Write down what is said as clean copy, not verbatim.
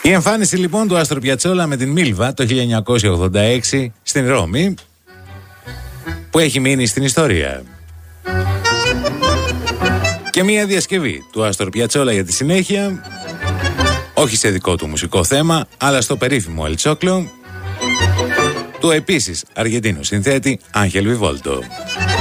Η εμφάνιση λοιπόν του Άστρο Πιατσόλα με την Μίλβα το 1986 στην Ρώμη, που έχει μείνει στην ιστορία. Και μια διασκευή του Άστρο Πιατσόλα για τη συνέχεια, όχι σε δικό του μουσικό θέμα, αλλά στο περίφημο El Choclo του επίσης Αργεντίνου συνθέτη Άγχελ Βιβόλτο.